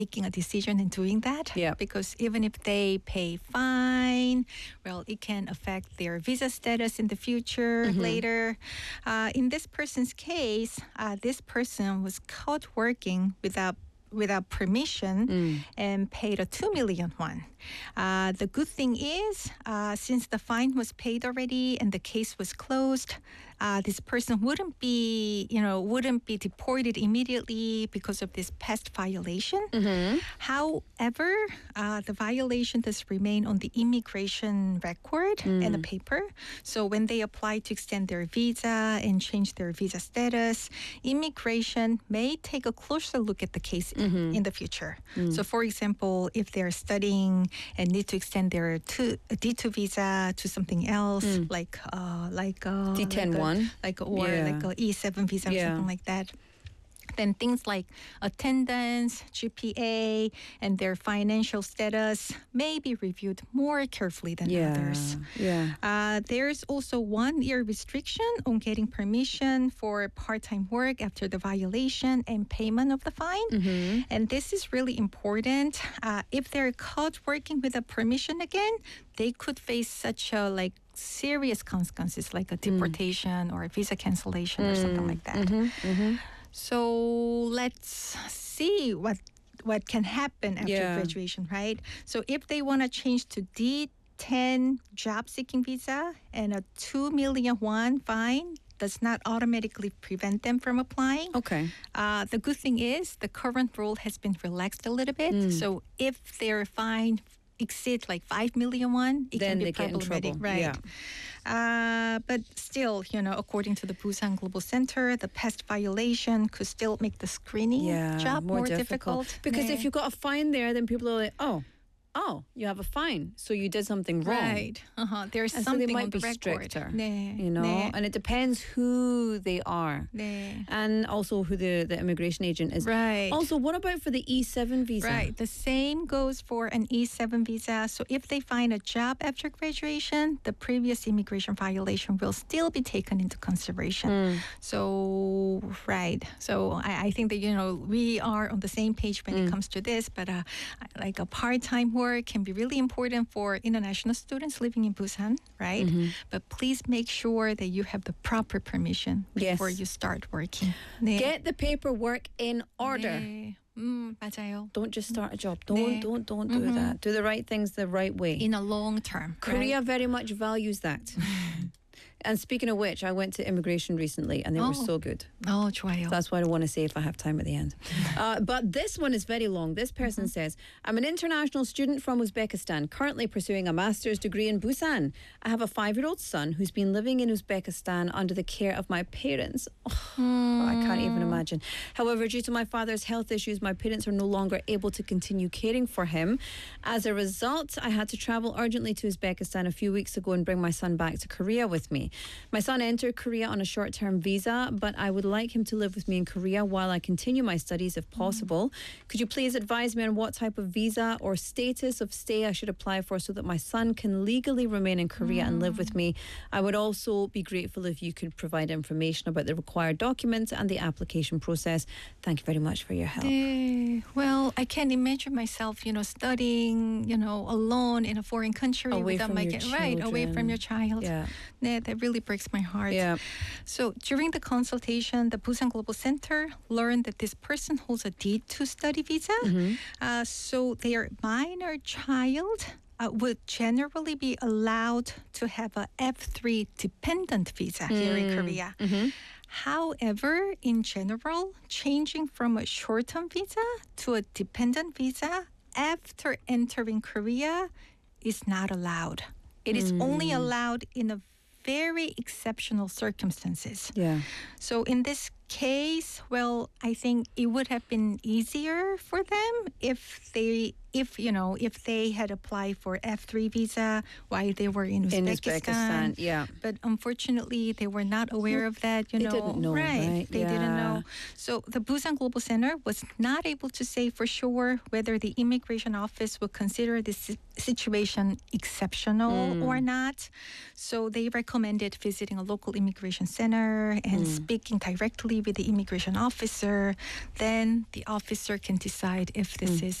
making a decision and doing that. Yeah. Because even if they pay fine, well, it can affect their visa status in the future later. In this person's case, this person was caught working without permission and paid a 2 million won. The good thing is, since the fine was paid already and the case was closed, this person wouldn't be deported immediately because of this past violation. However, the violation does remain on the immigration record and the paper. So when they apply to extend their visa and change their visa status, immigration may take a closer look at the case in the future. So for example, if they're studying and need to extend their D2 visa to something else, like D10-1. like a E7 visa or something like that, then things like attendance, GPA, and their financial status may be reviewed more carefully than others. There's also 1 year restriction on getting permission for part-time work after the violation and payment of the fine. And this is really important. If they're caught working without permission again, they could face such a serious consequences like a deportation or a visa cancellation or something like that. So let's see what can happen after graduation, right? So if they want to change to D10 job-seeking visa and a 2 million won fine does not automatically prevent them from applying. Okay. The good thing is the current rule has been relaxed a little bit. So if their fine exceeds 5 million won, it then can be they problematic, get in trouble. right? But still, according to the Busan Global Center, the past violation could still make the screening job more difficult. Because if you got a fine there, then people are like, oh, you have a fine, so you did something wrong. Right. There's and something so they might on the be record. stricter, 네. and it depends who they are. 네. And also who the immigration agent is. Right. Also, what about for the E7 visa? Right. The same goes for an E7 visa. So if they find a job after graduation, the previous immigration violation will still be taken into consideration. So, right. So I think that, we are on the same page when it comes to this, but like a part-time work can be really important for international students living in Busan, right? But please make sure that you have the proper permission before you start working. 네. Get the paperwork in order. 네. 맞아요. Don't just start a job. Don't do that. Do the right things the right way. In a long term. Korea right? very much values that. And speaking of which, I went to immigration recently and they were so good. 좋아요. That's why I want to say if I have time at the end. But this one is very long. This person says, I'm an international student from Uzbekistan, currently pursuing a master's degree in Busan. I have a 5-year-old son who's been living in Uzbekistan under the care of my parents. I can't even imagine. However, due to my father's health issues, my parents are no longer able to continue caring for him. As a result, I had to travel urgently to Uzbekistan a few weeks ago and bring my son back to Korea with me. My son entered Korea on a short-term visa, but I would like him to live with me in Korea while I continue my studies if possible. Could you please advise me on what type of visa or status of stay I should apply for so that my son can legally remain in Korea and live with me? I would also be grateful if you could provide information about the required documents and the application process. Thank you very much for your help. Well, I can't imagine myself, studying, alone in a foreign country Away without from my your away from your child. Yeah. That really breaks my heart. Yeah. So during the consultation, the Busan Global Center learned that this person holds a D2 study visa. So their minor child would generally be allowed to have a F3 dependent visa here in Korea. However, in general, changing from a short-term visa to a dependent visa after entering Korea is not allowed. It is only allowed in a very exceptional circumstances. Yeah. So in this case, well, I think it would have been easier for them if they if they had applied for F3 visa while they were in Uzbekistan. Yeah. But unfortunately, they were not aware of that. They didn't know, right? They didn't know. So the Busan Global Center was not able to say for sure whether the immigration office would consider this situation exceptional or not. So they recommended visiting a local immigration center and speaking directly with the immigration officer. Then the officer can decide if this is